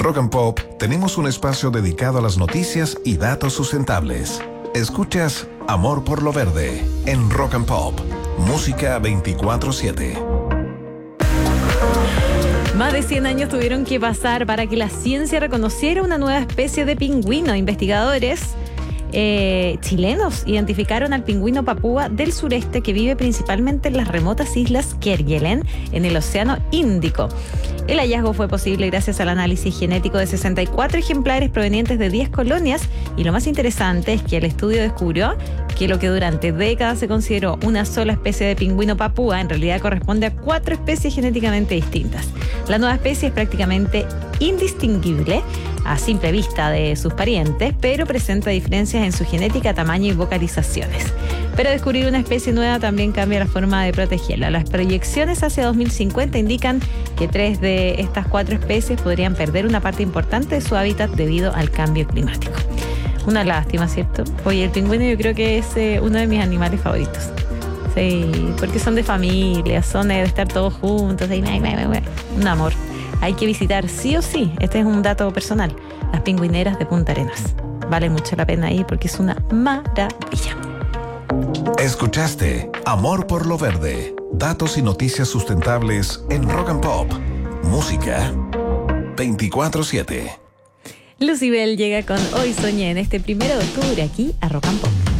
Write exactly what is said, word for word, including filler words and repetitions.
Rock and Pop tenemos un espacio dedicado a las noticias y datos sustentables. Escuchas Amor por lo Verde en Rock and Pop, música veinticuatro siete. Más de cien años tuvieron que pasar para que la ciencia reconociera una nueva especie de pingüino. Investigadores eh, chilenos identificaron al pingüino papúa del sureste que vive principalmente en las remotas islas Kerguelen, en el Océano Índico. El hallazgo fue posible gracias al análisis genético de sesenta y cuatro ejemplares provenientes de diez colonias, y lo más interesante es que el estudio descubrió que lo que durante décadas se consideró una sola especie de pingüino papúa en realidad corresponde a cuatro especies genéticamente distintas. La nueva especie es prácticamente indistinguible a simple vista de sus parientes, pero presenta diferencias en su genética, tamaño y vocalizaciones. Pero descubrir una especie nueva también cambia la forma de protegerla. Las proyecciones hacia dos mil cincuenta indican que tres de estas cuatro especies podrían perder una parte importante de su hábitat debido al cambio climático. Una lástima, ¿cierto? Oye, el pingüino yo creo que es eh, uno de mis animales favoritos. Sí, porque son de familia, son de estar todos juntos. Y un amor. Hay que visitar sí o sí, este es un dato personal, las pingüineras de Punta Arenas. Vale mucho la pena ir porque es una maravilla. Escuchaste Amor por lo Verde, datos y noticias sustentables en Rock and Pop, música veinticuatro siete. Lucibel llega con Hoy Soñé en este primero de octubre aquí a Rock and Pop.